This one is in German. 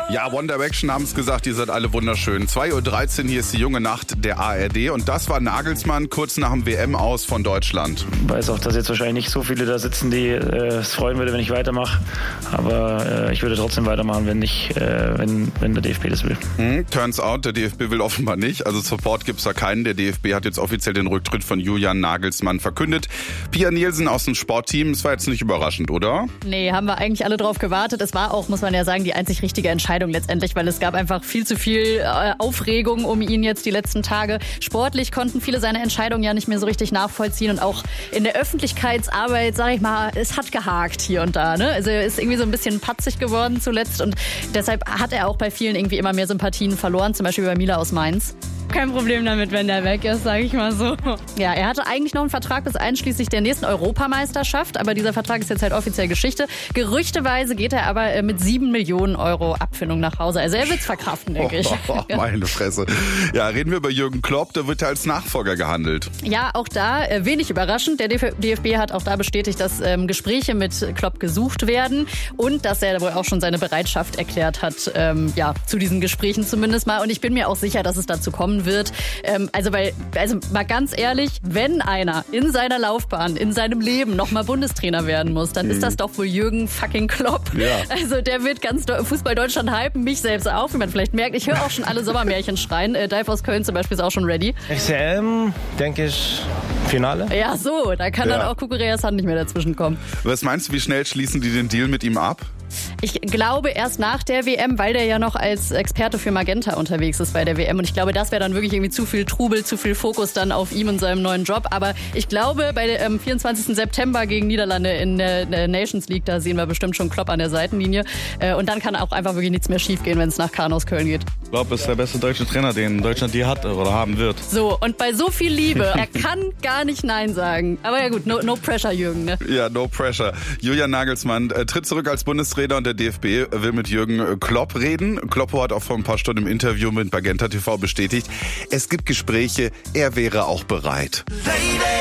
Ja, One Direction haben es gesagt, ihr seid alle wunderschön. 2:13 Uhr, hier ist die junge Nacht der ARD und das war Nagelsmann kurz nach dem WM-Aus von Deutschland. Ich weiß auch, dass jetzt wahrscheinlich nicht so viele da sitzen, die es freuen würde, wenn ich weitermache. Aber ich würde trotzdem weitermachen, wenn der DFB das will. Turns out, der DFB will offenbar nicht. Also Support gibt's da keinen. Der DFB hat jetzt offiziell den Rücktritt von Julian Nagelsmann verkündet. Pia Nielsen aus dem Sportteam, das war jetzt nicht überraschend, oder? Nee, haben wir eigentlich alle drauf gewartet. Es war auch, muss man ja sagen, die einzig richtige Entscheidung letztendlich, weil es gab einfach viel zu viel Aufregung um ihn jetzt die letzten Tage. Sportlich konnten viele seine Entscheidungen ja nicht mehr so richtig nachvollziehen und auch in der Öffentlichkeitsarbeit, sag ich mal, es hat gehakt hier und da. Ne? Also er ist irgendwie so ein bisschen patzig geworden zuletzt und deshalb hat er auch bei vielen irgendwie immer mehr Sympathien verloren, zum Beispiel bei Mila aus Mainz. Kein Problem damit, wenn der weg ist, sage ich mal so. Ja, er hatte eigentlich noch einen Vertrag bis einschließlich der nächsten Europameisterschaft, aber dieser Vertrag ist jetzt halt offiziell Geschichte. Gerüchteweise geht er aber mit 7 Millionen Euro Abfindung nach Hause. Also er wird's verkraften, denke ich. Meine Fresse. Ja, reden wir über Jürgen Klopp, der wird ja als Nachfolger gehandelt. Ja, auch da wenig überraschend. Der DFB hat auch da bestätigt, dass Gespräche mit Klopp gesucht werden und dass er wohl auch schon seine Bereitschaft erklärt hat, zu diesen Gesprächen zumindest mal. Und ich bin mir auch sicher, dass es dazu kommen wird. Also mal ganz ehrlich, wenn einer in seiner Laufbahn, in seinem Leben nochmal Bundestrainer werden muss, dann ist das doch wohl Jürgen fucking Klopp. Ja. Also der wird ganz Fußball Deutschland hypen, mich selbst auch, wie man vielleicht merkt. Ich höre auch schon alle Sommermärchen schreien. Dive aus Köln zum Beispiel ist auch schon ready. XCM, denke ich, Finale. Ja, so, da kann dann auch Kukureas Hand nicht mehr dazwischen kommen. Was meinst du, wie schnell schließen die den Deal mit ihm ab? Ich glaube erst nach der WM, weil der ja noch als Experte für Magenta unterwegs ist bei der WM. Und ich glaube, das wäre dann wirklich irgendwie zu viel Trubel, zu viel Fokus dann auf ihm und seinem neuen Job. Aber ich glaube, bei dem 24. September gegen Niederlande in der Nations League, da sehen wir bestimmt schon Klopp an der Seitenlinie. Und dann kann auch einfach wirklich nichts mehr schiefgehen, wenn es nach Kahn aus Köln geht. Ich glaube, es ist der beste deutsche Trainer, den Deutschland je hat oder haben wird. So, und bei so viel Liebe, er kann gar nicht Nein sagen. Aber ja gut, no pressure, Jürgen. Ne? Ja, no pressure. Julian Nagelsmann tritt zurück als Bundestrainer und der DFB will mit Jürgen Klopp reden. Kloppo hat auch vor ein paar Stunden im Interview mit Magenta TV bestätigt, es gibt Gespräche, er wäre auch bereit.